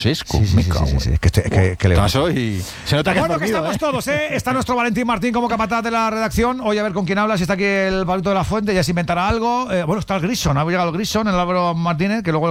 Sesco, Sí. Que le paso y se nota que bueno, has que dormido, estamos todos, ¿eh? Está nuestro Valentín Martín como capataz de la redacción. Hoy a ver con quién habla, si está aquí el Pablito de la Fuente, ya se inventará algo. Bueno, está el Grison, ha llegado el Grison, el Álvaro Martínez, que luego